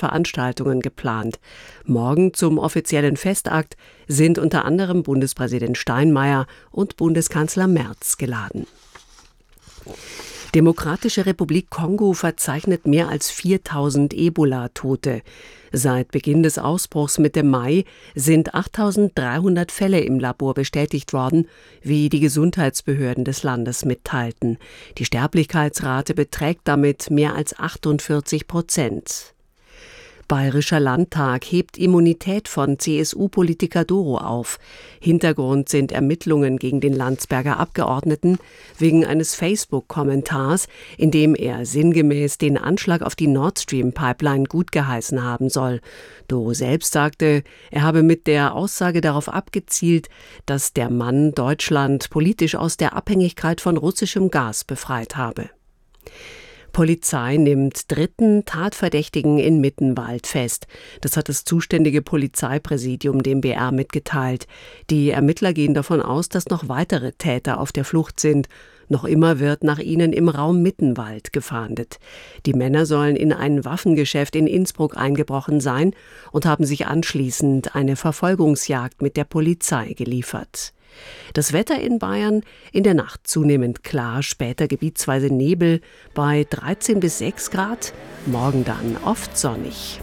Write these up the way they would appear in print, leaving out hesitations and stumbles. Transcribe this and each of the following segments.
Veranstaltungen geplant. Morgen zum offiziellen Festakt sind unter anderem Bundespräsident Steinmeier und Bundeskanzler Merz geladen. Demokratische Republik Kongo verzeichnet mehr als 4.000 Ebola-Tote. Seit Beginn des Ausbruchs Mitte Mai sind 8.300 Fälle im Labor bestätigt worden, wie die Gesundheitsbehörden des Landes mitteilten. Die Sterblichkeitsrate beträgt damit mehr als 48%. Bayerischer Landtag hebt Immunität von CSU-Politiker Doro auf. Hintergrund sind Ermittlungen gegen den Landsberger Abgeordneten wegen eines Facebook-Kommentars, in dem er sinngemäß den Anschlag auf die Nord Stream-Pipeline gutgeheißen haben soll. Doro selbst sagte, er habe mit der Aussage darauf abgezielt, dass der Mann Deutschland politisch aus der Abhängigkeit von russischem Gas befreit habe. Polizei nimmt dritten Tatverdächtigen in Mittenwald fest. Das hat das zuständige Polizeipräsidium dem BR mitgeteilt. Die Ermittler gehen davon aus, dass noch weitere Täter auf der Flucht sind. Noch immer wird nach ihnen im Raum Mittenwald gefahndet. Die Männer sollen in ein Waffengeschäft in Innsbruck eingebrochen sein und haben sich anschließend eine Verfolgungsjagd mit der Polizei geliefert. Das Wetter in Bayern: in der Nacht zunehmend klar, später gebietsweise Nebel bei 13 bis 6 Grad, morgen dann oft sonnig.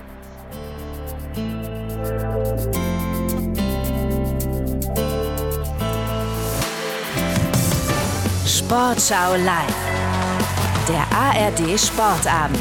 Sportschau live, der ARD Sportabend.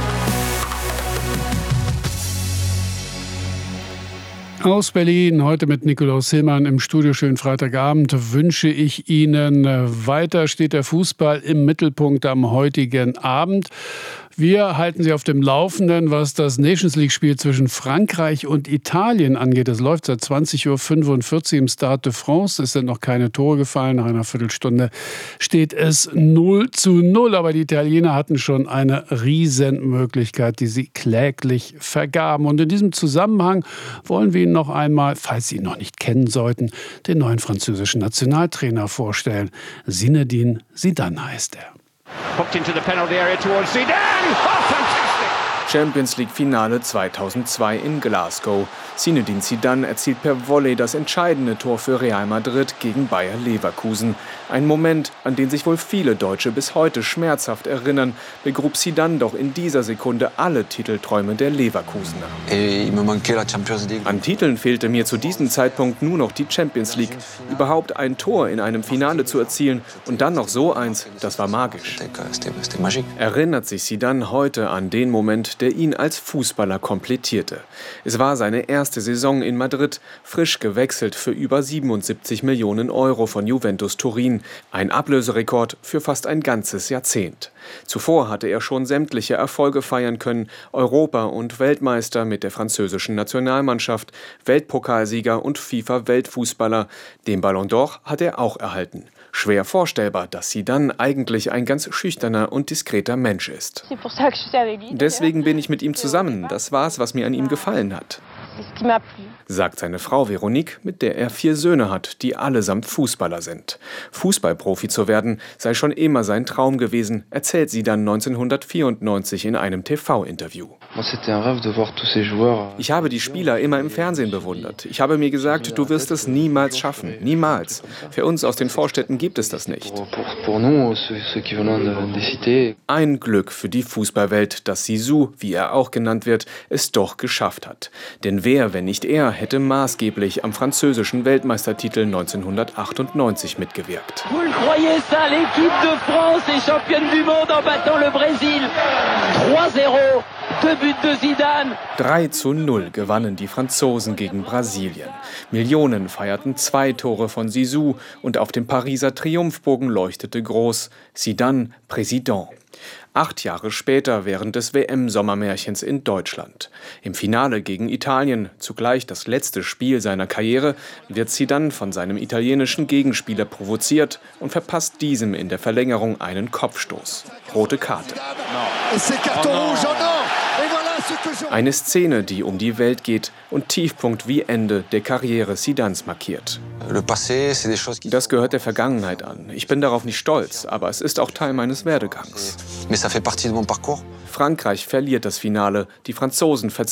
Aus Berlin, heute mit Nikolaus Hillmann im Studio. Schönen Freitagabend wünsche ich Ihnen. Weiter steht der Fußball im Mittelpunkt am heutigen Abend. Wir halten Sie auf dem Laufenden, was das Nations-League-Spiel zwischen Frankreich und Italien angeht. Es läuft seit 20.45 Uhr im Stade de France. Es sind noch keine Tore gefallen. Nach einer Viertelstunde steht es 0:0. Aber die Italiener hatten schon eine Riesenmöglichkeit, die sie kläglich vergaben. Und in diesem Zusammenhang wollen wir Ihnen noch einmal, falls Sie ihn noch nicht kennen sollten, den neuen französischen Nationaltrainer vorstellen. Zinedine Zidane heißt er. Hooked into the penalty area towards Zidane. Oh, fantastic! Champions League Finale 2002 in Glasgow. Zinedine Zidane erzielt per Volley das entscheidende Tor für Real Madrid gegen Bayer Leverkusen. Ein Moment, an den sich wohl viele Deutsche bis heute schmerzhaft erinnern, begrub Zidane doch in dieser Sekunde alle Titelträume der Leverkusener. An Titeln fehlte mir zu diesem Zeitpunkt nur noch die Champions League. Überhaupt ein Tor in einem Finale zu erzielen und dann noch so eins, das war magisch. Erinnert sich Zidane heute an den Moment, der ihn als Fußballer komplettierte. Es war seine erste Saison in Madrid, frisch gewechselt für über 77 Millionen Euro von Juventus Turin. Ein Ablöserekord für fast ein ganzes Jahrzehnt. Zuvor hatte er schon sämtliche Erfolge feiern können, Europa- und Weltmeister mit der französischen Nationalmannschaft, Weltpokalsieger und FIFA-Weltfußballer. Den Ballon d'Or hat er auch erhalten. Schwer vorstellbar, dass Zidane eigentlich ein ganz schüchterner und diskreter Mensch ist. Deswegen bin ich mit ihm zusammen. Das war's, was mir an ihm gefallen hat. Sagt seine Frau Veronique, mit der er 4 Söhne hat, die allesamt Fußballer sind. Fußballprofi zu werden sei schon immer sein Traum gewesen, erzählt sie dann 1994 in einem TV-Interview. Ich habe die Spieler immer im Fernsehen bewundert. Ich habe mir gesagt, du wirst es niemals schaffen. Niemals. Für uns aus den Vorstädten gibt es das nicht. Ein Glück für die Fußballwelt, dass Zizou, wie er auch genannt wird, es doch geschafft hat. Denn wer, wenn nicht er, hätte maßgeblich am französischen Weltmeistertitel 1998 mitgewirkt. Vous le croyez ça, l'équipe de France est championne du monde en battant le Brésil. 3-0, 2 buts de Zidane. 3:0 gewannen die Franzosen gegen Brasilien. Millionen feierten 2 Tore von Zizou und auf dem Pariser Triumphbogen leuchtete groß: Zidane, Président. 8 Jahre später, während des WM-Sommermärchens in Deutschland. Im Finale gegen Italien, zugleich das letzte Spiel seiner Karriere, wird Zidane von seinem italienischen Gegenspieler provoziert und verpasst diesem in der Verlängerung einen Kopfstoß. Rote Karte. Eine Szene, die um die Welt geht und Tiefpunkt wie Ende der Karriere Zidanes markiert. Das gehört der Vergangenheit an. Ich bin darauf nicht stolz, aber es ist auch Teil meines Werdegangs. Frankreich verliert das Finale. Die Franzosen